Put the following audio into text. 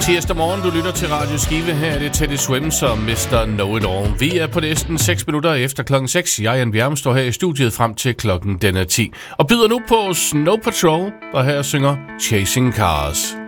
Tirsdag morgen, du lytter til Radio Skive. Her er det Teddy Swims og Mr. Know It All. Vi er på næsten 6 minutter efter klokken 6. Jeg, Jan Bjerm, står her i studiet frem til klokken den er 10. Og byder nu på Snow Patrol, der her synger Chasing Cars.